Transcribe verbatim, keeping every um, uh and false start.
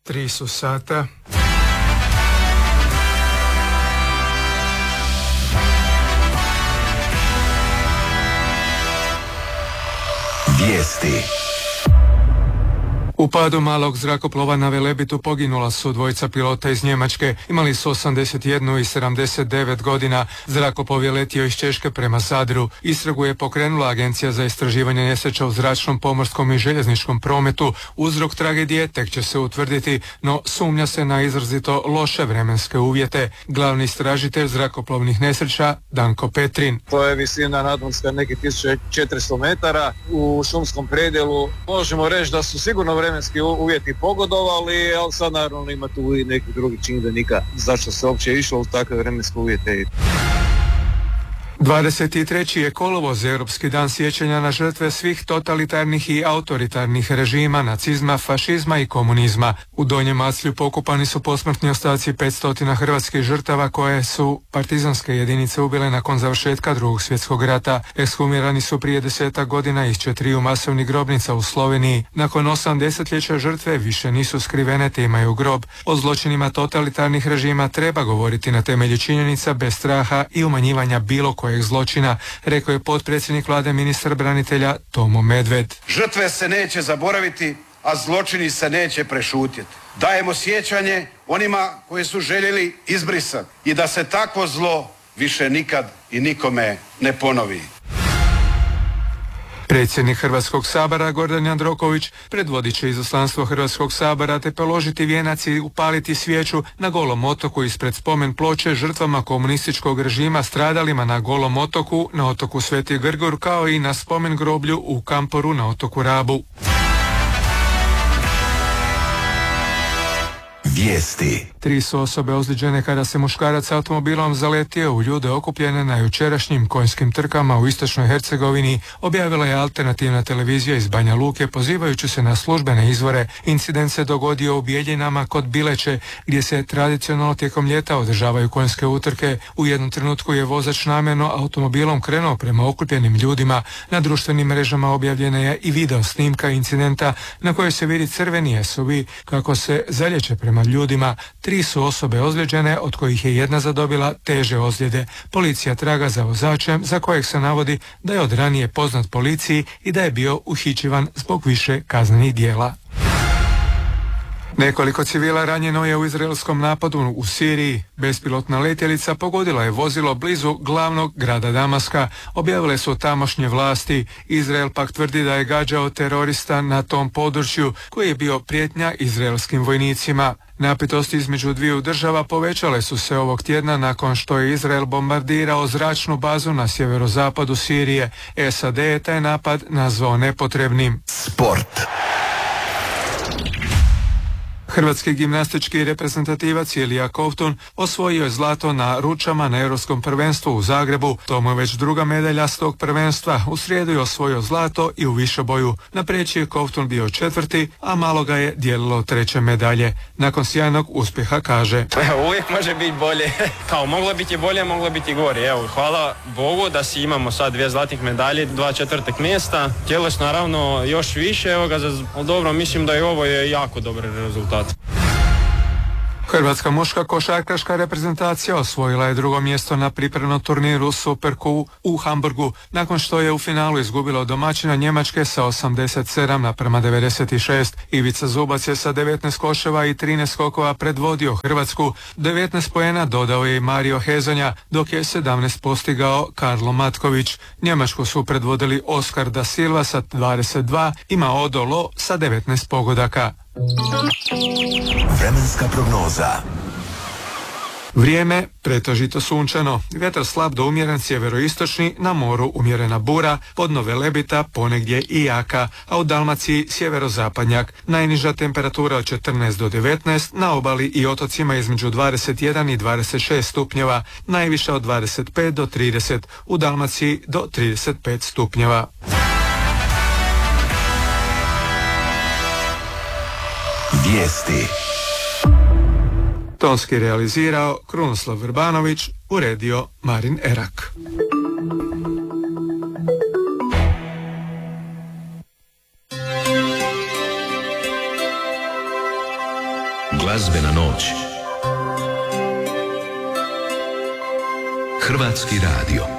Tri su sata. Vijesti. U padu malog zrakoplova na Velebitu poginula su dvojica pilota iz Njemačke. Imali su osamdeset jedan i sedamdeset devet godina. Zrakoplov je letio iz Češke prema Zadru. Istragu je pokrenula Agencija za istraživanje nesreća u zračnom, pomorskom i željezničkom prometu. Uzrok tragedije tek će se utvrditi, no sumnja se na izrazito loše vremenske uvjete. Glavni istražitelj zrakoplovnih nesreća Danko Petrin. To je visina nadmorska nekih tisuću četiristo metara u šumskom predjelu. Možemo reći da su sigurno vremenski uvjeti pogodovali, ali sad naravno ima tu i neki drugi čimbenika zašto se uopće išlo u takve vremenske uvjete. dvadeset treći je kolovoz, Europski dan sjećanja na žrtve svih totalitarnih i autoritarnih režima, nacizma, fašizma i komunizma. U Donjem Maclju pokopani su posmrtni ostaci petsto hrvatskih žrtava koje su partizanske jedinice ubile nakon završetka Drugog svjetskog rata. Ekshumirani su prije desetak godina iz četiriju masovnih grobnica u Sloveniji. Nakon osam desetljeća žrtve više nisu skrivene te imaju grob. O zločinima totalitarnih režima treba govoriti na temelju činjenica bez straha i umanjivanja bilo koje kojeg zločina, rekao je potpredsjednik vlade ministar branitelja Tomo Medved. Žrtve se neće zaboraviti, a zločini se neće prešutjeti. Dajemo sjećanje onima koji su željeli izbrisati i da se takvo zlo više nikad i nikome ne ponovi. Predsjednik Hrvatskog sabora Gordan Jandroković predvodit će izaslanstvo Hrvatskog sabora te položiti vijenac i upaliti svijeću na Golom otoku ispred spomen ploče žrtvama komunističkog režima stradalima na Golom otoku, na otoku Sveti Grgur, kao i na spomen groblju u Kamporu na otoku Rabu. Vijesti. Tri su osobe ozlijeđene kada se muškarac automobilom zaletio u ljude okupljene na jučerašnjim konjskim trkama u istočnoj Hercegovini, objavila je alternativna televizija iz Banja Luke pozivajući se na službene izvore. Incident se dogodio u Bijeljinama kod Bileće, gdje se tradicionalno tijekom ljeta održavaju konjske utrke. U jednom trenutku je vozač namjerno automobilom krenuo prema okupljenim ljudima. Na društvenim mrežama objavljena je i video snimka incidenta na kojoj se vidi crveni S U V kako se zaljeće prema ljudima. Tri su osobe ozlijeđene, od kojih je jedna zadobila teže ozljede. Policija traga za vozačem, za kojeg se navodi da je od ranije poznat policiji i da je bio uhićivan zbog više kaznenih djela. Nekoliko civila ranjeno je u izraelskom napadu u Siriji. Bespilotna letjelica pogodila je vozilo blizu glavnog grada Damaska, objavile su tamošnje vlasti. Izrael pak tvrdi da je gađao terorista na tom području koji je bio prijetnja izraelskim vojnicima. Napetosti između dviju država povećale su se ovog tjedna nakon što je Izrael bombardirao zračnu bazu na sjeverozapadu Sirije. S A D je taj napad nazvao nepotrebnim. Sport. Hrvatski gimnastički reprezentativac Ilija Kovtun osvojio je zlato na ručama na Europskom prvenstvu u Zagrebu. To mu je već druga medalja s tog prvenstva. U srijedu je osvojio zlato i u višeboju. Na preći je Kovtun bio četvrti, a malo ga je dijelilo treće medalje. Nakon sjajnog uspjeha kaže: Uvijek može biti bolje. Kao moglo biti bolje, moglo biti gore. Evo, hvala Bogu da si imamo sad dvije zlatnih medalje, dva četvrtih mjesta. Tjelesno naravno još više, evo ga, za, dobro, mislim da i ovo je jako dobar rezultat. Hrvatska muška košarkaška reprezentacija osvojila je drugo mjesto na pripremnom turniru Superku u Hamburgu, nakon što je u finalu izgubila od domaćina Njemačke sa osamdeset sedam naprema devedeset šest. Ivica Zubac je sa devetnaest koševa i trinaest skokova predvodio Hrvatsku. devetnaest poena dodao je i Mario Hezonja, dok je sedamnaest postigao Karlo Matković. Njemačku su predvodili Oskar da Silva sa dvadeset dva i Maodo Lo sa devetnaest pogodaka. Vremenska prognoza. Vrijeme pretežito sunčano, vjetar slab do umjeren sjeveroistočni, na moru umjerena bura, podno Velebita ponegdje i jaka, a u Dalmaciji sjeverozapadnjak. Najniža temperatura od četrnaest do devetnaest, na obali i otocima između dvadeset jedan i dvadeset šest stupnjeva, najviša od dvadeset pet do trideset, u Dalmaciji do trideset pet stupnjeva. Vijesti. Tonski realizirao Krunoslav Vrbanović, uredio Marin Erak. Glazbena noć. Hrvatski radio.